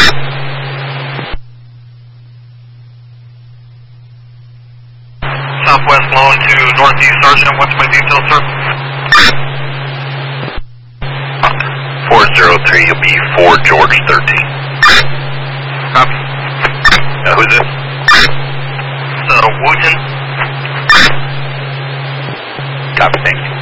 Southwest Lone to Northeast Sergeant, what's my detail, sir? 403, you'll be 4 George 13. Copy. Who's this? Wooten. Copy, thank you.